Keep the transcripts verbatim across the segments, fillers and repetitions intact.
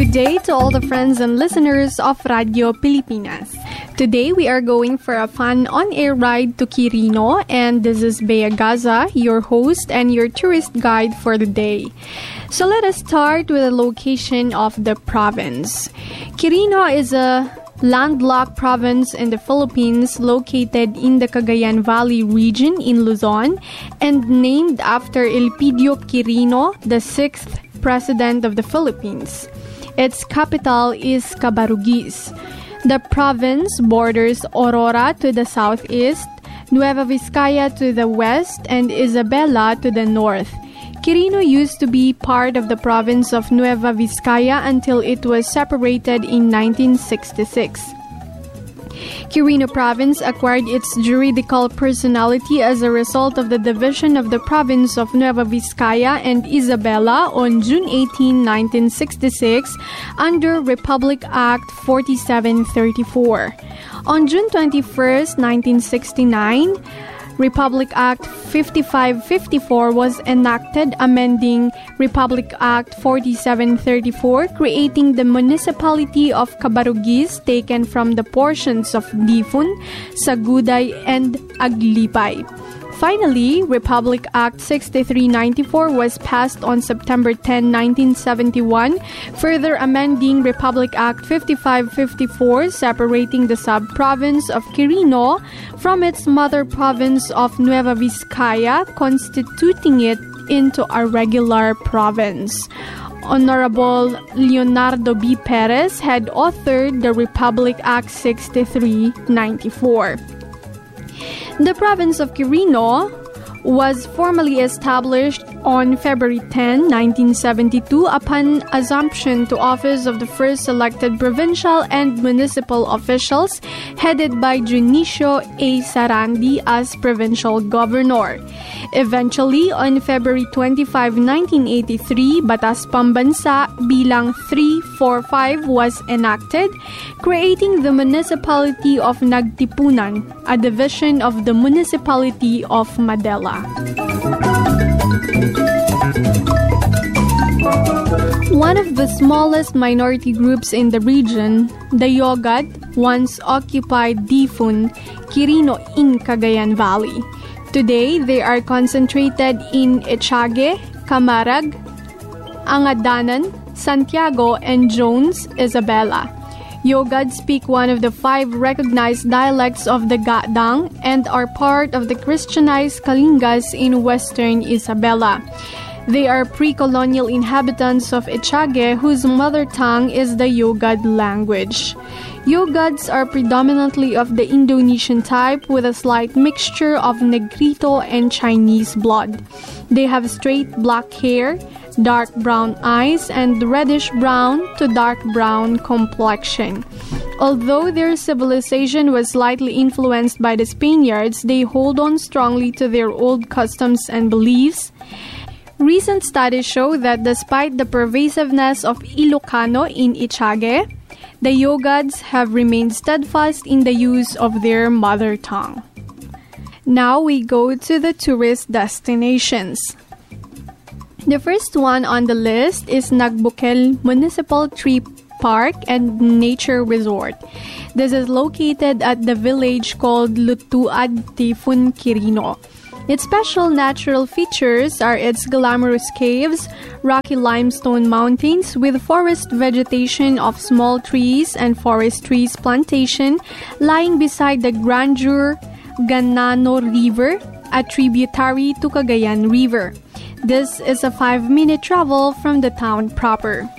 Good day to all the friends and listeners of Radio Pilipinas. Today we are going for a fun on-air ride to Quirino, and this is Bea Gaza, your host and your tourist guide for the day. So let us start with the location of the province. Quirino is a landlocked province in the Philippines located in the Cagayan Valley region in Luzon and named after Elpidio Quirino, the sixth President of the Philippines. Its capital is Cabarugis. The province borders Aurora to the southeast, Nueva Vizcaya to the west, and Isabela to the north. Quirino used to be part of the province of Nueva Vizcaya until it was separated in nineteen sixty-six. Quirino Province acquired its juridical personality as a result of the division of the province of Nueva Vizcaya and Isabela on June eighteenth, nineteen sixty-six under Republic Act forty-seven thirty-four. On June twenty-first, nineteen sixty-nine, Republic Act fifty-five fifty-four was enacted, amending Republic Act forty-seven thirty-four, creating the municipality of Cabarugis taken from the portions of Difun, Saguday, and Aglipay. Finally, Republic Act sixty-three ninety-four was passed on September tenth, nineteen seventy-one, further amending Republic Act fifty-five fifty-four, separating the sub-province of Quirino from its mother province of Nueva Vizcaya, constituting it into a regular province. Honorable Leonardo B. Perez had authored the Republic Act sixty-three ninety-four. The province of Quirino was formally established on February tenth, nineteen seventy-two upon assumption to office of the first elected provincial and municipal officials headed by Junicio A. Sarandi as provincial governor. Eventually, on February twenty-fifth, nineteen eighty-three, Batas Pambansa bilang three forty-five was enacted, creating the municipality of Nagtipunan, a division of the municipality of Madela. One of the smallest minority groups in the region, the Yogad, once occupied Difun, Quirino in Cagayan Valley. Today, they are concentrated in Echage, Camarag, Angadanan, Santiago, and Jones, Isabela. Yogad speak one of the five recognized dialects of the Gadang and are part of the Christianized Kalingas in western Isabela. They are pre-colonial inhabitants of Echage whose mother tongue is the Yogad language. Yogads are predominantly of the Indonesian type with a slight mixture of Negrito and Chinese blood. They have straight black hair, dark brown eyes, and reddish-brown to dark brown complexion. Although their civilization was slightly influenced by the Spaniards, they hold on strongly to their old customs and beliefs. Recent studies show that despite the pervasiveness of Ilocano in Echage, the Yogads have remained steadfast in the use of their mother tongue. Now we go to the tourist destinations. The first one on the list is Nagbukel Municipal Tree Park and Nature Resort. This is located at the village called Lutuad, Difun, Quirino. Its special natural features are its glamorous caves, rocky limestone mountains with forest vegetation of small trees and forest trees plantation lying beside the Grandeur Ganano River, a tributary to Cagayan River. This is a five-minute travel from the town proper.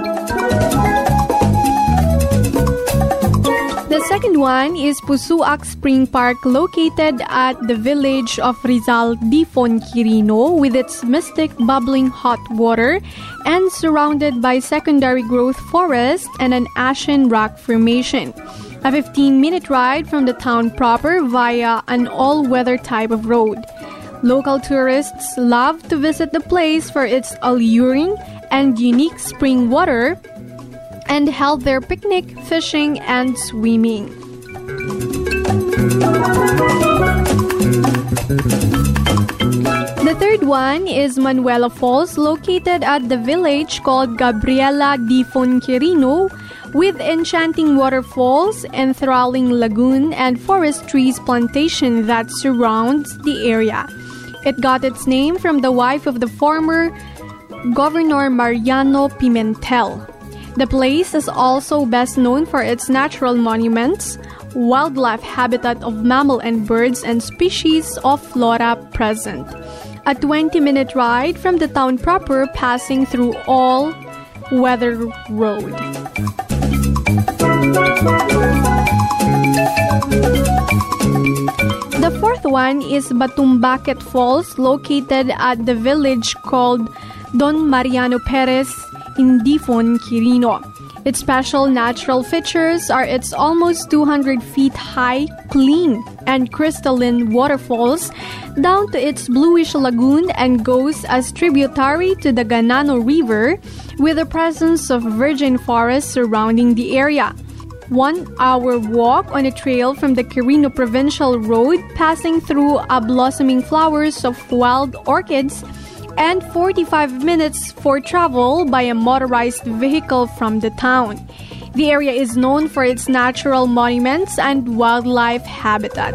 The second one is Pusuak Spring Park, located at the village of Rizal, Difon, Quirino, with its mystic bubbling hot water and surrounded by secondary growth forest and an ashen rock formation. A fifteen-minute ride from the town proper via an all-weather type of road. Local tourists love to visit the place for its alluring and unique spring water and held their picnic, fishing, and swimming. The third one is Manuela Falls, located at the village called Gabriela di Fonquerino, with enchanting waterfalls, enthralling lagoon, and forest trees plantation that surrounds the area. It got its name from the wife of the former Governor Mariano Pimentel. The place is also best known for its natural monuments, wildlife habitat of mammal and birds, and species of flora present. A twenty-minute ride from the town proper, passing through all-weather road. The fourth one is Batumbaket Falls, located at the village called Don Mariano Perez in Difon, Quirino. Its special natural features are its almost two hundred feet high, clean, and crystalline waterfalls down to its bluish lagoon, and goes as tributary to the Ganano River, with the presence of virgin forest surrounding the area. One hour walk on a trail from the Quirino Provincial Road, passing through a blossoming flowers of wild orchids, and forty-five minutes for travel by a motorized vehicle from the town. The area is known for its natural monuments and wildlife habitat.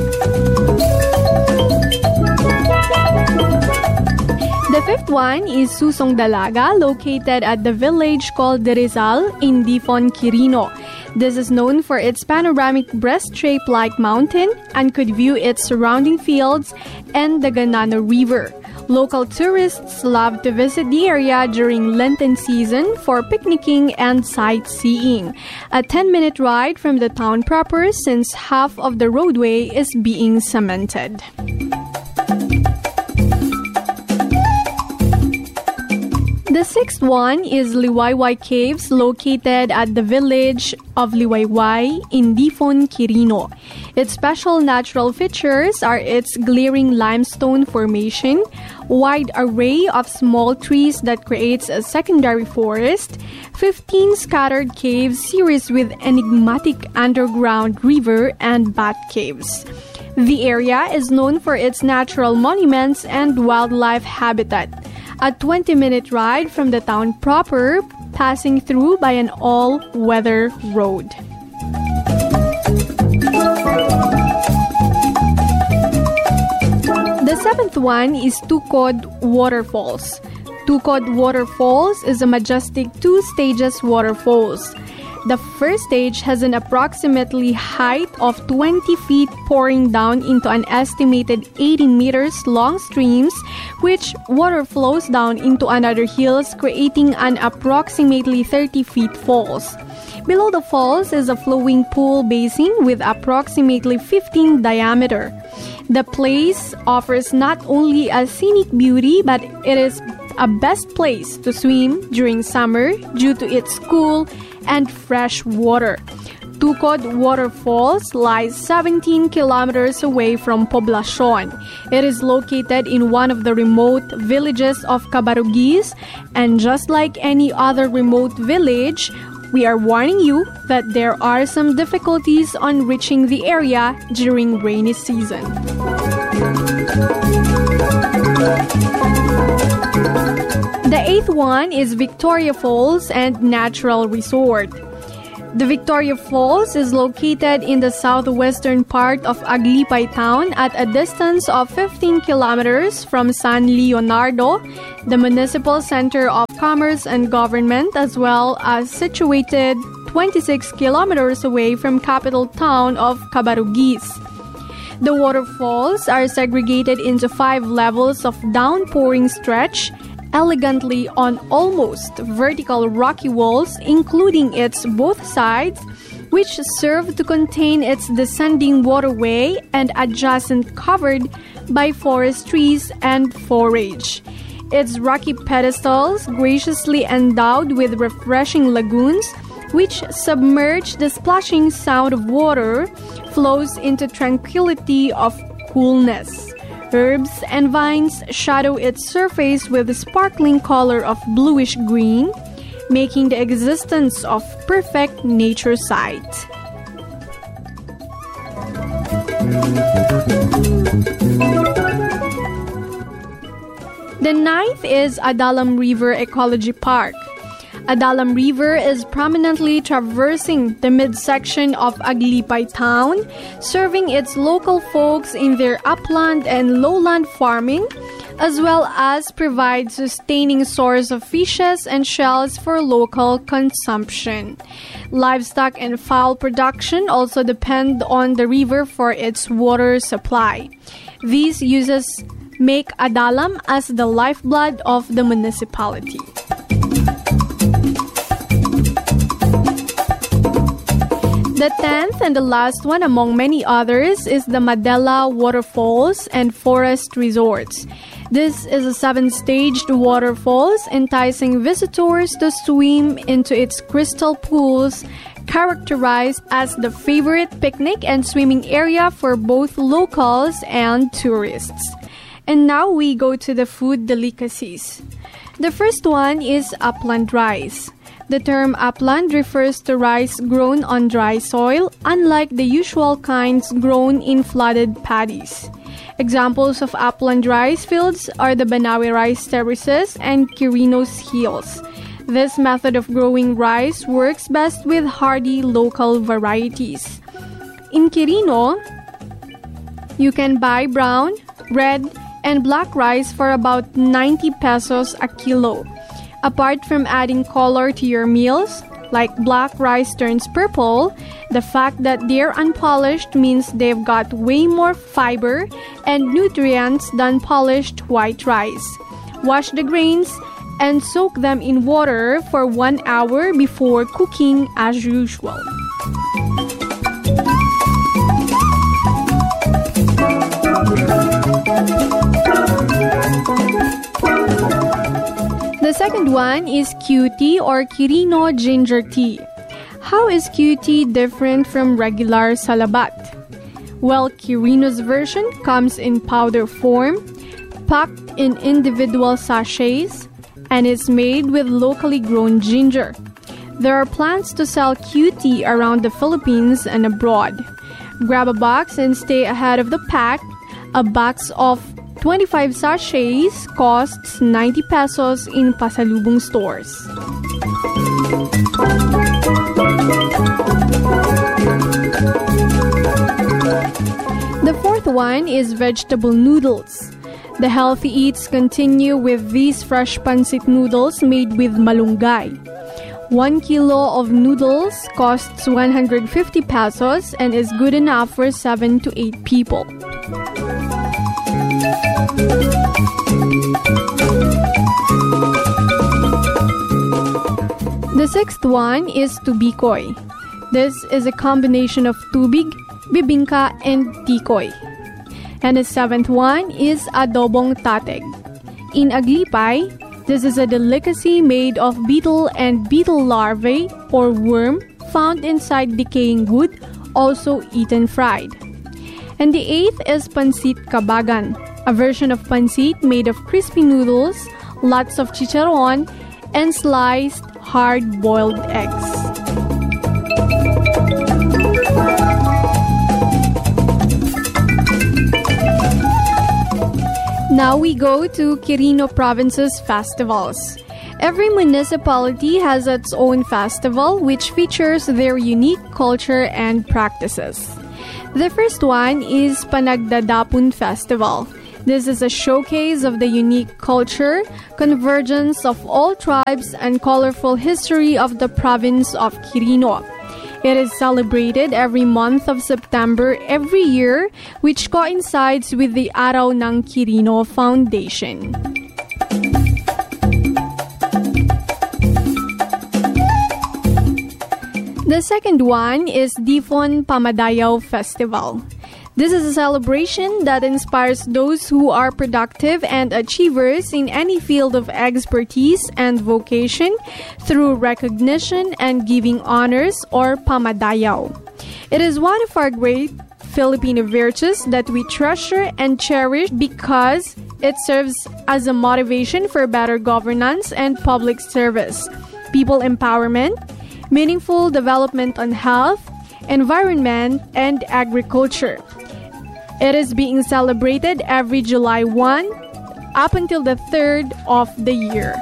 The fifth one is Susong Dalaga, located at the village called De Rizal in Difon, Quirino. This is known for its panoramic breast-shaped-like mountain and could view its surrounding fields and the Ganano River. Local tourists love to visit the area during Lenten season for picnicking and sightseeing. A ten-minute ride from the town proper, since half of the roadway is being cemented. The sixth one is Liwayway Caves, located at the village of Liwayway in Difon, Quirino. Its special natural features are its glaring limestone formation, wide array of small trees that creates a secondary forest, fifteen scattered caves series with enigmatic underground river and bat caves. The area is known for its natural monuments and wildlife habitat. A twenty-minute ride from the town proper, passing through by an all-weather road. The seventh one is Tukod Waterfalls. Tukod Waterfalls is a majestic two-stages waterfalls. The first stage has an approximately height of twenty feet, pouring down into an estimated eighty meters long streams, which water flows down into another hills, creating an approximately thirty feet falls. Below the falls is a flowing pool basin with approximately fifteen diameter. The place offers not only a scenic beauty, but it is a best place to swim during summer due to its cool and fresh water. Tukod Waterfalls lies seventeen kilometers away from Poblacion. It is located in one of the remote villages of Cabarugis, and just like any other remote village, we are warning you that there are some difficulties on reaching the area during rainy season. The eighth one is Victoria Falls and Natural Resort. The Victoria Falls is located in the southwestern part of Aglipay town at a distance of fifteen kilometers from San Leonardo, the municipal center of commerce and government, as well as situated twenty-six kilometers away from capital town of Cabarugis. The waterfalls are segregated into five levels of downpouring stretch, elegantly on almost vertical rocky walls, including its both sides, which serve to contain its descending waterway and adjacent covered by forest trees and forage. Its rocky pedestals, graciously endowed with refreshing lagoons, which submerge the splashing sound of water, flows into tranquility of coolness. Herbs and vines shadow its surface with a sparkling color of bluish green, making the existence of perfect nature sight. The ninth is Adalam River Ecology Park. Adalam River is prominently traversing the midsection of Aglipay town, serving its local folks in their upland and lowland farming, as well as provide sustaining source of fishes and shells for local consumption. Livestock and fowl production also depend on the river for its water supply. These uses make Adalam as the lifeblood of the municipality. The tenth and the last one among many others is the Madela Waterfalls and Forest Resorts. This is a seven-staged waterfalls enticing visitors to swim into its crystal pools, characterized as the favorite picnic and swimming area for both locals and tourists. And now we go to the food delicacies. The first one is upland rice. The term upland refers to rice grown on dry soil, unlike the usual kinds grown in flooded paddies. Examples of upland rice fields are the Banawe rice terraces and Quirinos Hills. This method of growing rice works best with hardy local varieties. In Quirino, you can buy brown, red, and black rice for about ninety pesos a kilo. Apart from adding color to your meals, like black rice turns purple, the fact that they're unpolished means they've got way more fiber and nutrients than polished white rice. Wash the grains and soak them in water for one hour before cooking as usual. The second one is Q T or Quirino ginger tea. How is Q T different from regular salabat? Well, Quirino's version comes in powder form, packed in individual sachets, and is made with locally grown ginger. There are plans to sell Q T around the Philippines and abroad. Grab a box and stay ahead of the pack. A box of twenty-five sachets costs ninety pesos in pasalubong stores. The fourth one is vegetable noodles. The healthy eats continue with these fresh pancit noodles made with malunggay. One kilo of noodles costs one hundred fifty pesos and is good enough for seven to eight people. The sixth one is tubikoy. This is a combination of tubig, bibingka, and tikoy. And the seventh one is adobong tateg. In Aglipay, this is a delicacy made of beetle and beetle larvae or worm found inside decaying wood, also eaten fried. And the eighth is pancit kabagan, a version of pancit made of crispy noodles, lots of chicharon, and sliced hard-boiled eggs. Now we go to Quirino Province's festivals. Every municipality has its own festival which features their unique culture and practices. The first one is Panagdadapon Festival. This is a showcase of the unique culture, convergence of all tribes, and colorful history of the province of Quirino. It is celebrated every month of September every year, which coincides with the Araw ng Quirino Foundation. The second one is Difon Pamadayaw Festival. This is a celebration that inspires those who are productive and achievers in any field of expertise and vocation through recognition and giving honors, or pamadayaw. It is one of our great Filipino virtues that we treasure and cherish because it serves as a motivation for better governance and public service, people empowerment, meaningful development on health, environment, and agriculture. It is being celebrated every July first up until the third of the year.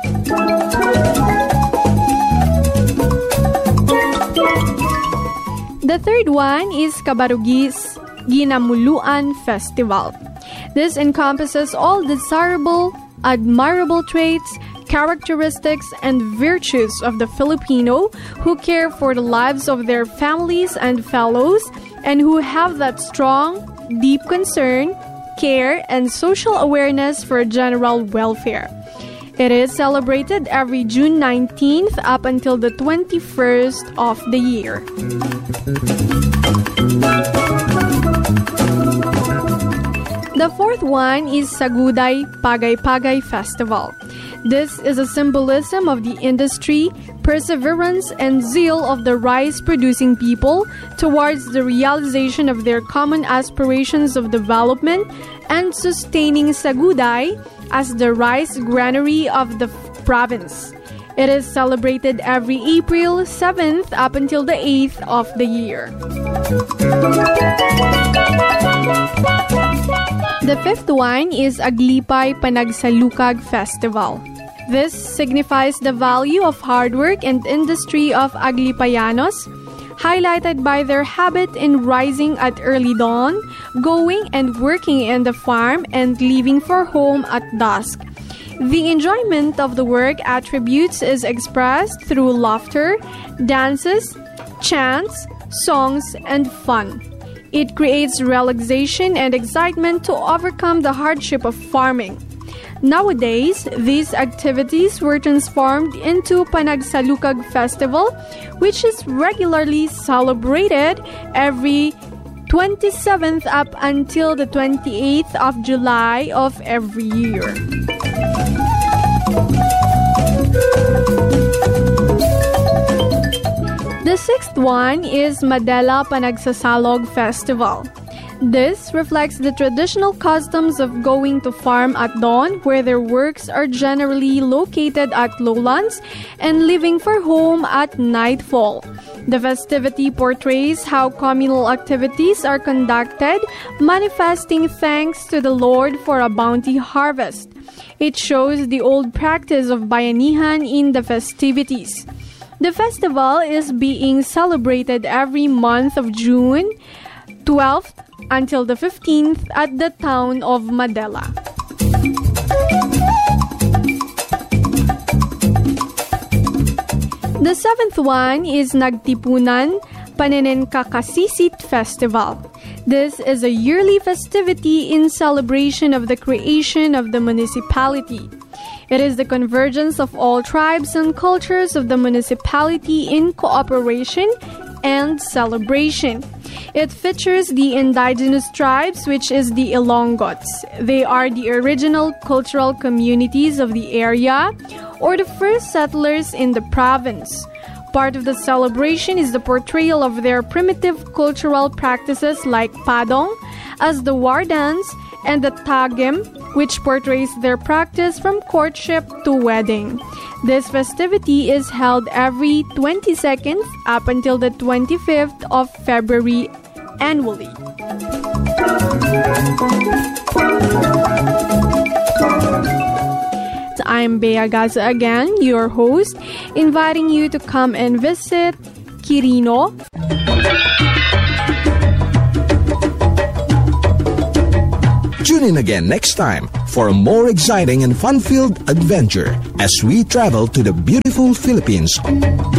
The third one is Kabarugi's Ginamuluan Festival. This encompasses all desirable, admirable traits, characteristics, and virtues of the Filipino who care for the lives of their families and fellows and who have that strong, deep concern, care, and social awareness for general welfare. It is celebrated every June nineteenth up until the twenty-first of the year. The fourth one is Saguday Pagay-Pagay Festival. This is a symbolism of the industry, perseverance, and zeal of the rice-producing people towards the realization of their common aspirations of development and sustaining Saguday as the rice granary of the f- province. It is celebrated every April seventh up until the eighth of the year. The fifth one is Aglipay Panagsalukag Festival. This signifies the value of hard work and industry of Aglipayanos, highlighted by their habit in rising at early dawn, going and working in the farm, and leaving for home at dusk. The enjoyment of the work attributes is expressed through laughter, dances, chants, songs, and fun. It creates relaxation and excitement to overcome the hardship of farming. Nowadays, these activities were transformed into Panagsalukag Festival, which is regularly celebrated every twenty-seventh up until the twenty-eighth of July of every year. The sixth one is Madela Panagsasalog Festival. This reflects the traditional customs of going to farm at dawn, where their works are generally located at lowlands, and leaving for home at nightfall. The festivity portrays how communal activities are conducted, manifesting thanks to the Lord for a bounty harvest. It shows the old practice of bayanihan in the festivities. The festival is being celebrated every month of June twelfth until the fifteenth at the town of Madela. The seventh one is Nagtipunan Panenenkakasisit Festival. This is a yearly festivity in celebration of the creation of the municipality. It is the convergence of all tribes and cultures of the municipality in cooperation and celebration. It features the indigenous tribes, which is the Ilongots. They are the original cultural communities of the area or the first settlers in the province. Part of the celebration is the portrayal of their primitive cultural practices like Padong as the war dance and the Tagem, which portrays their practice from courtship to wedding. This festivity is held every twenty-second up until the twenty-fifth of February annually. I'm Bea Gaza again, your host, inviting you to come and visit Quirino. Tune in again next time for a more exciting and fun-filled adventure as we travel to the beautiful Philippines.